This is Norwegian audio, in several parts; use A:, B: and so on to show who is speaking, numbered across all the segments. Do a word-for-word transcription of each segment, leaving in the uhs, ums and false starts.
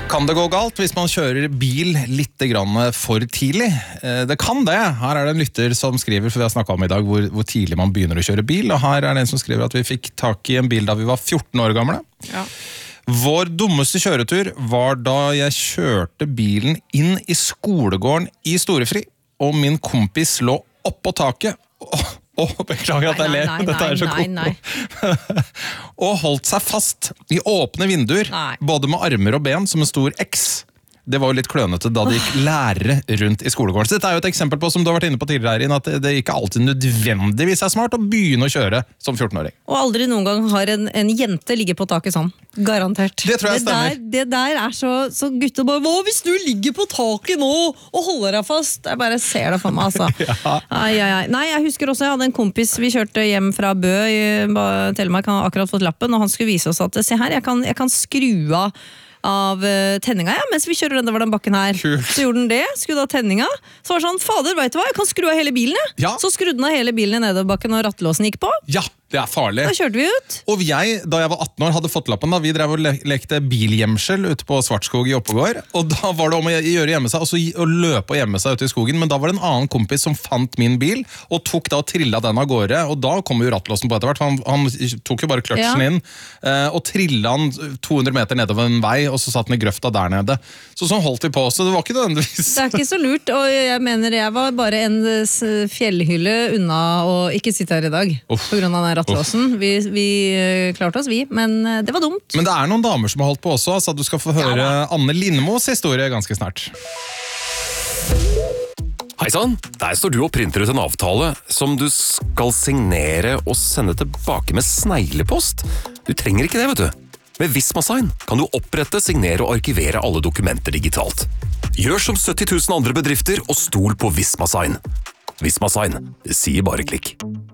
A: Kan det gå galt hvis man kjører bil litt grann for tidlig? Det kan det. Her er det en lytter som skriver, for vi har snakket om i dag, hvor, hvor tidlig man begynner å kjøre bil. Og her er det en som skriver at vi fikk tak i en bil da vi var fjorten år gamle.
B: Ja.
A: Vår dummeste kjøretur var da jeg kjørte bilen inn i skolegården i Storefri, og min kompis lå oppå taket. Åh, oh, beklager at jeg ler, dette er så koko. Og holdt seg fast i åpne vinduer, nei. Både med armer og ben som en stor X. Det var jo litt klønete da det gikk lærere rundt i skolegården. Så dette er jo et eksempel på, som du har vært inne på tidligere her, at det ikke alltid nødvendigvis er smart å begynne å kjøre som fjorten-åring.
B: Og aldri noen gang har en, en jente ligget på taket sånn. Garantert.
A: Det tror jeg stemmer.
B: Det der, det der er så, så gutter bare, hva hvis du ligger på taket nå og holder deg fast? Jeg bare ser det for meg, altså. Ja. Ai, ai, ai. Nei, jeg husker også, jeg hadde en kompis, vi kjørte hjem fra Bø i Telemark, han har akkurat fått lappen, og han skulle vise oss at, se her, jeg kan, jeg kan skru av av uh, tenninga, ja, mens vi kjører den, det var den bakken her. Kult. Så gjorde den det, skrudde av tenninga. Så var det sånn, fader, vet du hva, jeg kan skru av hele bilen, ja.
A: Ja.
B: Så skrudde den av hele bilen i nedoverbakken, og rattlåsen gikk på.
A: Ja, det er farlig.
B: Da kjørte vi ut.
A: Og jeg, da jeg var atten år, hadde fått lappen da, vi drev og le lekte bilgjemsel ute på Svartskog i Oppegård, og da var det om å gjøre hjemme seg, og så å løpe og gjemme seg ute i skogen, men da var det en annen kompis som fant min bil, og tok da og trillet den av gårde, og da kom jo rattlåsen på etter hvert, han, han tok jo bare kløtsjen ja. inn, uh, og trillet han to hundre meter nedover en vei, og så satt han i grøfta der nede. Så sånn holdt vi på, så det var ikke nødvendigvis.
B: Det er ikke så lurt, og jeg mener jeg var bare en fjellhylle unna å ikke sitte her i dag, Uff. På grunn av den rattlåsen. Vi, vi klarte oss, vi, men det var dumt.
A: Men det er noen damer som har holdt på også, så du skal få høre ja, Anne Lindmos historie ganske snart.
C: Hei sann, der står du og printer ut en avtale som du skal signere og sende tilbake med sneglepost. Du trenger ikke det, vet du. Med Vismasign kan du opprette, signere og arkivere alle dokumenter digitalt. Gjør som sytti tusen andre bedrifter og stol på Vismasign. Vismasign, det sier bare klikk.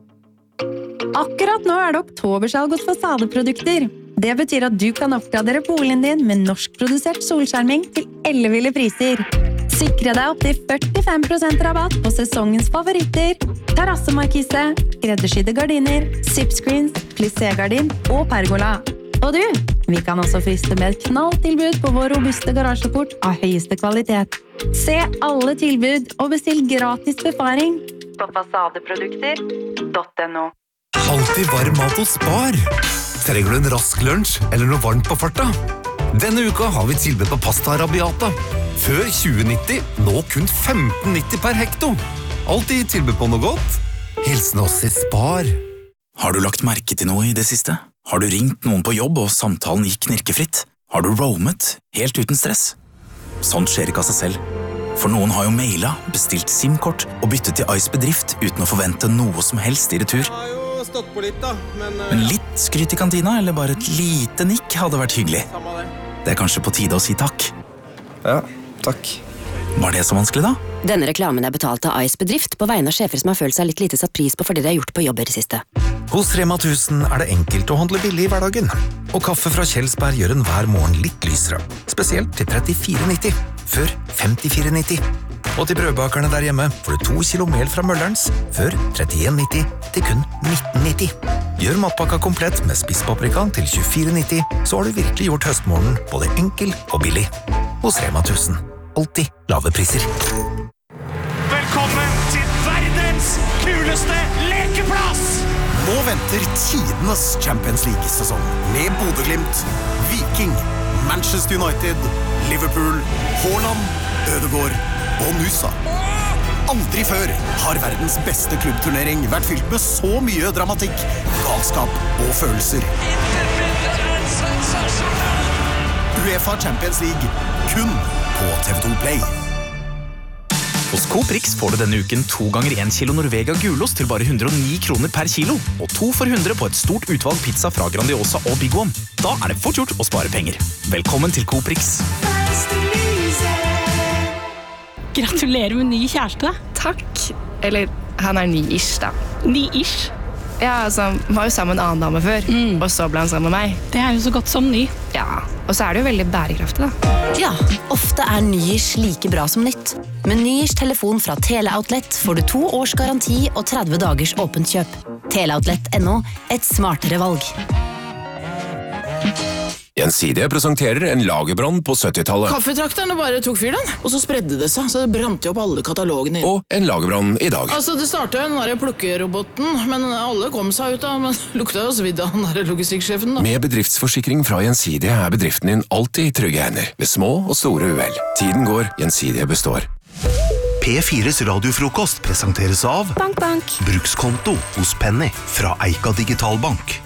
D: Akkurat nå er det oktobersalg hos Fasadeprodukter. Det betyr at du kan oppgradere boligen din med norskprodusert solskjerming til elleville priser. Sikre deg opp til førtifem prosent rabatt på sesongens favoritter, terrassemarkise, skreddersydde gardiner, zipscreens, plissé-gardin og pergola. Og du, vi kan også friste med et knalltilbud på vår robuste garasjeport av høyeste kvalitet. Se alle tilbud og bestill gratis befaring på fasadeprodukter punktum no.
E: Alltid varm mat hos Spar. Trenger du en rask lunsj eller noe varmt på farta? Denne uka har vi tilbud på pasta arabiata. Før tjue nitti, nå kun femten nitti per hekto. Alltid tilbud på noe godt. Hilsen oss i Spar.
F: Har du lagt merke til noe i det siste? Har du ringt noen på jobb og samtalen gikk knirkefritt? Har du roamet helt uten stress? Sånt skjer ikke av seg selv. For noen har jo mailet, bestilt SIM-kort og byttet til Ice Bedrift uten å forvente noe som helst i retur.
A: Jeg har jo stått på litt da, men... Uh...
F: Men litt skryt i kantina, eller bare et lite nikk hadde vært hyggelig.
A: Samme det.
F: Det er kanskje på tide å si takk.
G: Ja, takk.
F: Var det så vanskelig da?
H: Denne reklamen er betalt av Ice Bedrift på vegne av sjefer som har følt seg litt lite satt pris på fordi de har gjort på jobb i det siste.
E: Hos Rema tusen er det enkelt å handle billig i hverdagen. Og kaffe fra Kjelsberg gjør en hver morgen litt lysere. Spesielt til trettifire nitti, før femtifire nitti. Og til brødbakerne der hjemme får du to kilo mel fra Møllerens, før trettien nitti til kun nitten nitti. Gjør matpakka komplett med spisspaprika til tjuefire nitti, så har du virkelig gjort høstmorgen både enkel og billig. Hos Rema tusen. Alltid lave priser.
I: Velkommen til verdens kuleste lekeplass!
J: Nå venter tidenes Champions League-sesong med Bodø-Glimt, Viking, Manchester United, Liverpool, Haaland, Ødegaard og Nusa. Aldri før har verdens beste klubbturnering vært fylt med så mye dramatikk, galskap og følelser. UEFA Champions League, kun på T V to Play.
F: Hos Coop Rix får du denne uken to ganger en kilo Norvega gulost til bare hundre og ni kroner per kilo, og to for hundre på et stort utvalg pizza fra Grandiosa og Big One. Da er det fort gjort å spare penger. Velkommen til Coop Rix.
K: Gratulerer med ny kjæreste.
L: Takk. Eller, han er ny-ish da.
K: Ny-ish?
L: Ja, altså, han var jo sammen med en annen dame før, mm. og så ble han sammen med meg.
K: Det er jo så godt som ny.
L: Ja, og så er det jo veldig bærekraftig da.
H: Ja, ofte er ny-ish like bra som nytt. Med ny-ish telefon fra Teleoutlet får du to års garanti og tretti dagers åpent kjøp. Teleoutlet punktum no, et smartere valg.
C: Gjensidige presenterer en lagerbrann på syttitallet.
M: Kaffetrakterne bare tok fyr den, og så spredde det seg, så det brant jo opp alle katalogene.
C: Og en lagerbrann i dag.
M: Altså, det startet jo den der plukkeroboten, men alle kom seg ut av, men lukta jo svidd av den der logistikksjefen da.
C: Med bedriftsforsikring fra Gjensidige er bedriften din alltid i trygge hender, ved små og store uhell. Tiden går, Gjensidige består.
J: P fires radiofrokost presenteres av
H: Bank, bank.
J: Brukskonto hos Penny fra Eika Digitalbank.